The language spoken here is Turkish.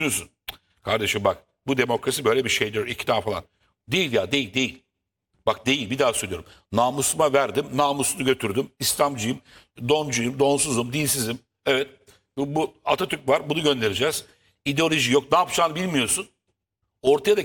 diyorsun. Kardeşim bak, bu demokrasi böyle bir şeydir, ikna falan. Değil ya, değil. Bak değil, bir daha söylüyorum. Namusuma verdim, namusunu götürdüm. İslamcıyım, doncuyum, donsuzum, dinsizim. Evet, bu Atatürk var, bunu göndereceğiz. İdeoloji yok, ne yapacağını bilmiyorsun. Ortaya da